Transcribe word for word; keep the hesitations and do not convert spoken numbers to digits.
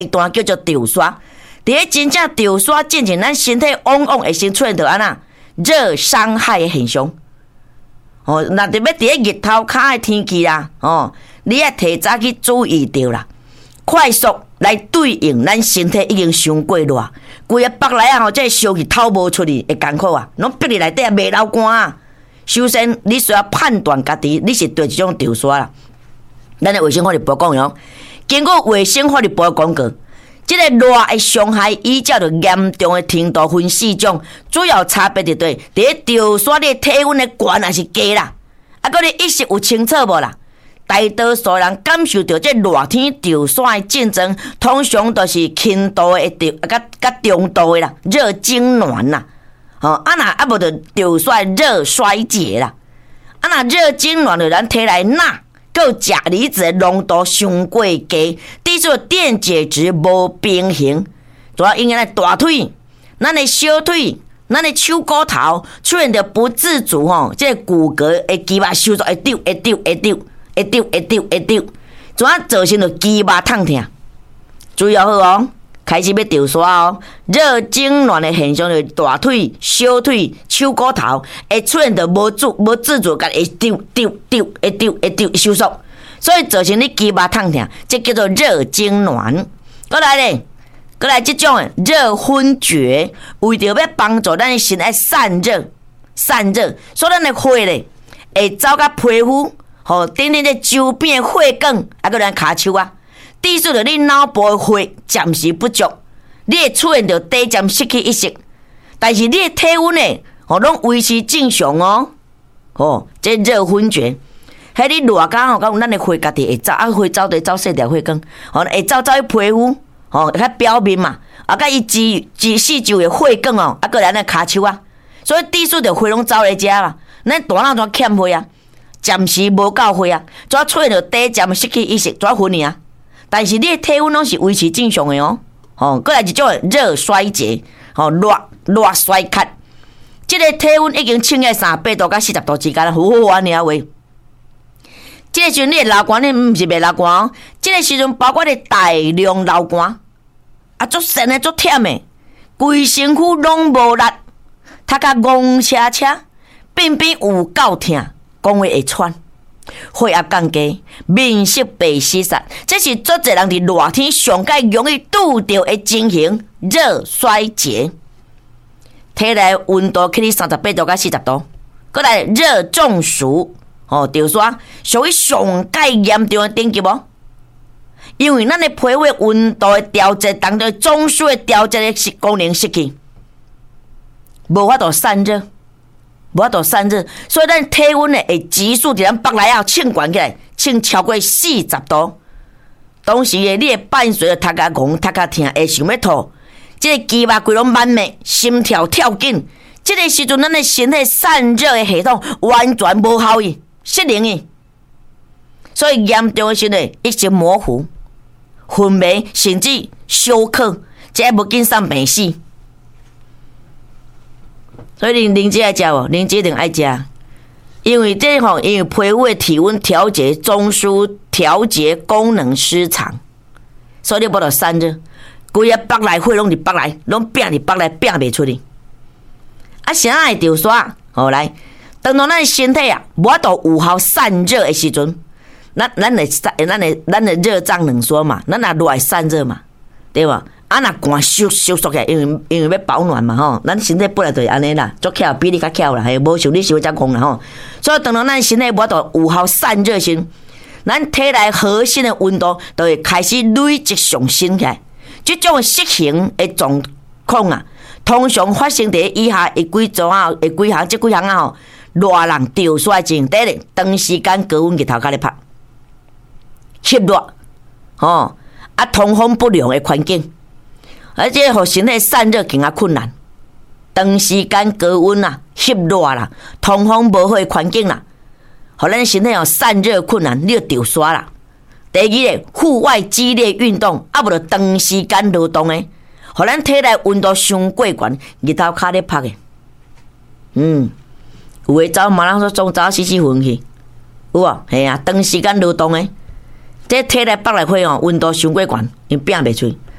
一段叫做潮刷。伫咧真正潮刷进前，咱身体往往会先出现着安那热伤害的现象。哦，那特别伫咧日头骹的天气啦，哦，你要提早去注意着啦，快速来对应咱身体已经伤过热，规个腹内啊吼，这烧气透无出去会艰苦啊，拢逼你内底啊未流汗啊。首先，你需要判断家己你是对这种潮刷啦。咱的卫生法律部讲哟，经过卫生法律部的公告。这个热的伤害依照着严重的程度分四种，主要差别伫对，伫咧潮刷你体温的悬还是低啦？啊，搁你意识有清楚无啦？大多数人感受到这热天潮刷的症状，通常都是轻度的潮，啊，甲甲中度的啦，热痉挛啦，吼、哦，啊那啊无就潮刷热衰竭啦，啊那热痉挛就咱体内钠。够钾离子的浓度上过低，导致电解质无平衡，主要因为咱大腿、咱的小腿、咱的手骨头出现着不自主吼，这个骨骼的肌肉收缩会抖、会抖、会抖、会抖、会抖、会抖，主要造成着肌肉痛痛。注意好哦，开始要潮刷哦，热痉挛的现象就是大腿、小腿、手骨头会出现着无自无自主感，会抖抖抖，会抖会抖收缩，所以造成你肌肉痛痛，这叫做热痉挛。过来咧，过来这种的热昏厥，为着要帮助咱的身体散热、散热，所以咱的血咧会走到皮肤，吼，顶顶的周边的血管，啊，搁咱骹手啊。导致着你脑部的血暂时不足，你会出现着短暂失去意识，但是你的体温呢，哦，拢维持正常哦。哦，这热昏厥，迄你热甲吼，讲咱的血家己会走，啊，血走就走细条血管，哦，会走走去皮肤，哦，较表面嘛，啊，甲伊支支四周的血管哦，啊，搁咱的骹手啊，所以导致着血拢走来遮啦，咱大脑怎欠血啊？暂时无够血啊，怎出现着短暂失去意识，怎昏去啊？但是你的体温拢是维持正常的哦，吼，过来一种热衰竭，吼，热热衰竭，这个体温已经升到三八度到四十度之间啦，好好安尼啊喂。这个时阵你的流汗，你毋是袂流汗哦，这个时阵包括你大量流汗，啊，足神的，足忝的，规身躯拢无力，他甲戆车车，边边有够痛，讲话会喘。血压降低，面色白失色，这是足侪人伫热天上界容易拄到的情形——热衰竭。体内温度去到三十八度到四十度，过来热中暑，哦，潮刷属于上界严重的等级无？因为咱的皮肤温度的调节，当中中枢的调节的功能失去，无法度散热。无法度散热，所以咱体温呢会急速伫咱腹内啊升悬起来，升超过四十度。当时呢，你会伴随着头壳戆、头壳痛，会想要吐，这个肌肉规拢慢慢，心跳跳紧。这个时阵，咱的身体散热的系统完全无效益，失灵去，所以严重的时阵一直模糊、昏迷，甚至休克，这无紧送病死。所以您您这爱食无？您这一定爱食，因为这吼，因为皮肤的体温调节中枢调节功能失常，所以你无得散热，规个腹内血拢伫腹内，拢拼伫腹内，拼袂出去。啊，啥会潮刷？好来，当当咱身体啊，无法度有效散热的时阵，咱咱的散，咱的咱的热胀冷缩嘛，咱也来散热嘛，对吧？啊，若寒收收缩起来，因为因为要保暖嘛吼，咱身体本来就是安尼啦，足巧比你较巧啦，嘿，无像你想遮戆啦吼。所以当然咱身体无法度有效散热时，咱体内核心的温度就会开始累积上升起来。这种失衡的状况啊，通常发生伫以下的几种啊，的几项，即几项啊吼，热人潮刷症，第一，长时间高温日头下咧晒，湿热，吼，啊，通风不良的环境。而且，互身体散热更加困难。长时间高温啦、湿热啦、通风无好的环境啦，互咱身体哦散热困难，你就潮刷啦。第二个，户外激烈运动，啊无就长时间劳动的，互咱体内温度伤过悬，日头骹咧晒的。嗯，有诶走马拉松走死死昏去，有啊，系啊，长时间劳动的。 这体内北来火哦，温度伤过悬，因拼袂出。